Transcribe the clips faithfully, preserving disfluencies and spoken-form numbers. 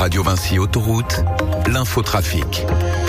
Radio Vinci Autoroute, l'infotrafic.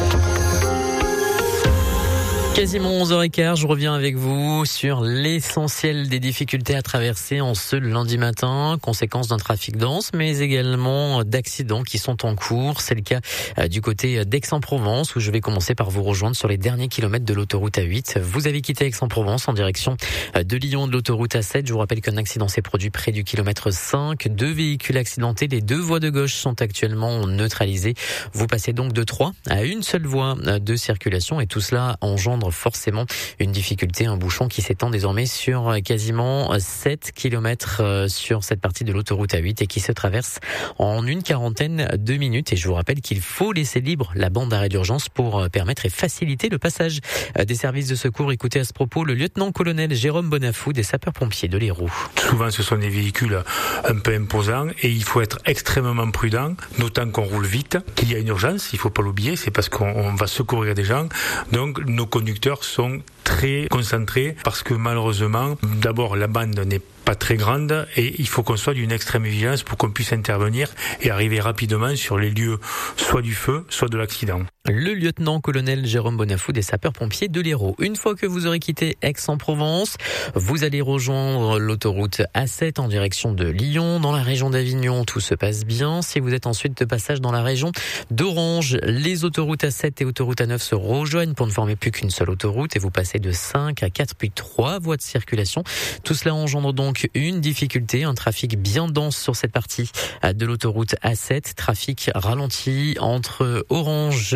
Quasiment onze heures quinze, je reviens avec vous sur l'essentiel des difficultés à traverser en ce lundi matin, conséquence d'un trafic dense, mais également d'accidents qui sont en cours. C'est le cas du côté d'Aix-en-Provence, où je vais commencer par vous rejoindre sur les derniers kilomètres de l'autoroute A huit. Vous avez quitté Aix-en-Provence en direction de Lyon de l'autoroute A sept. Je vous rappelle qu'un accident s'est produit près du kilomètre cinq. Deux véhicules accidentés, les deux voies de gauche sont actuellement neutralisées. Vous passez donc de trois à une seule voie de circulation et tout cela engendre forcément une difficulté, un bouchon qui s'étend désormais sur quasiment sept kilomètres sur cette partie de l'autoroute A huit et qui se traverse en une quarantaine de minutes. Et je vous rappelle qu'il faut laisser libre la bande d'arrêt d'urgence pour permettre et faciliter le passage des services de secours. Écoutez à ce propos le lieutenant-colonel Jérôme Bonafou des sapeurs-pompiers de l'Hérault. Souvent ce sont des véhicules un peu imposants et il faut être extrêmement prudent, d'autant qu'on roule vite, qu'il y a une urgence, il ne faut pas l'oublier, c'est parce qu'on va secourir des gens. Donc nos conducteurs sont très concentrés parce que malheureusement, d'abord la bande n'est pas très grande et il faut qu'on soit d'une extrême vigilance pour qu'on puisse intervenir et arriver rapidement sur les lieux soit du feu, soit de l'accident. Le lieutenant-colonel Jérôme Bonafou des sapeurs-pompiers de l'Hérault. Une fois que vous aurez quitté Aix-en-Provence, vous allez rejoindre l'autoroute A sept en direction de Lyon. Dans la région d'Avignon, tout se passe bien. Si vous êtes ensuite de passage dans la région d'Orange, les autoroutes A sept et autoroute A neuf se rejoignent pour ne former plus qu'une seule autoroute et vous passez de cinq à quatre puis trois voies de circulation. Tout cela engendre donc une difficulté, un trafic bien dense sur cette partie de l'autoroute A sept. Trafic ralenti entre Orange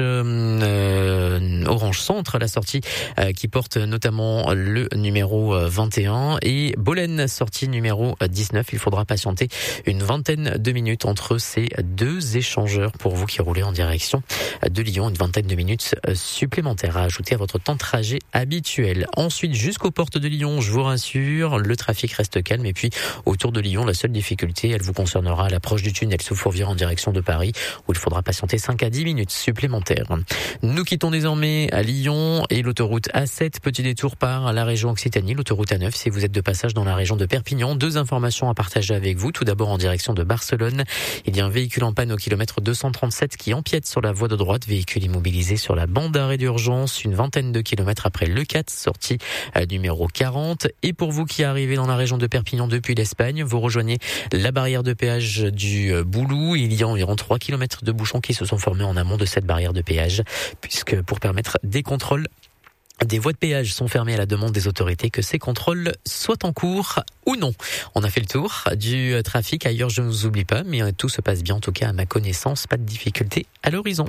Euh, Orange Centre, la sortie euh, qui porte notamment le numéro vingt et un, et Bolène, sortie numéro dix-neuf. Il faudra patienter une vingtaine de minutes entre ces deux échangeurs pour vous qui roulez en direction de Lyon. Une vingtaine de minutes supplémentaires à ajouter à votre temps de trajet habituel. Ensuite, jusqu'aux portes de Lyon, je vous rassure, le trafic reste calme. Et puis, autour de Lyon, la seule difficulté, elle vous concernera à l'approche du tunnel sous Fourvière en direction de Paris, où il faudra patienter cinq à dix minutes supplémentaires. Nous quittons désormais à Lyon et l'autoroute A sept, petit détour par la région Occitanie, l'autoroute A neuf si vous êtes de passage dans la région de Perpignan. Deux informations à partager avec vous. Tout d'abord en direction de Barcelone, il y a un véhicule en panne au kilomètre deux cent trente-sept qui empiète sur la voie de droite, véhicule immobilisé sur la bande d'arrêt d'urgence, une vingtaine de kilomètres après le quatre, sortie numéro quarante. Et pour vous qui arrivez dans la région de Perpignan depuis l'Espagne, vous rejoignez la barrière de péage du Boulou. Il y a environ trois kilomètres de bouchons qui se sont formés en amont de cette barrière de péage, puisque pour permettre des contrôles, des voies de péage sont fermées à la demande des autorités, que ces contrôles soient en cours ou non. On a fait le tour du trafic. Ailleurs, je ne vous oublie pas, mais tout se passe bien, en tout cas à ma connaissance. Pas de difficulté à l'horizon.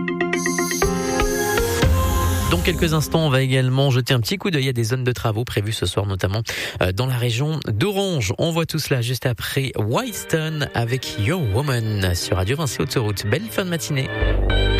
Dans quelques instants, on va également jeter un petit coup d'œil à des zones de travaux prévues ce soir, notamment dans la région d'Orange. On voit tout cela juste après Wyston avec Your Woman sur Radio Vinci Autoroute. Belle fin de matinée.